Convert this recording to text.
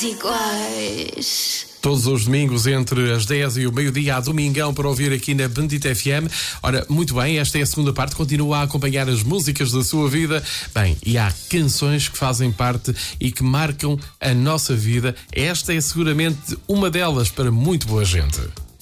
iguais. Todos os domingos entre as 10 e o meio-dia há Domingão para ouvir aqui na Bendita FM. Ora, muito bem, esta é a segunda parte, continua a acompanhar as músicas da sua vida. Bem, e há canções que fazem parte e que marcam a nossa vida. Esta é seguramente uma delas para muito boa gente.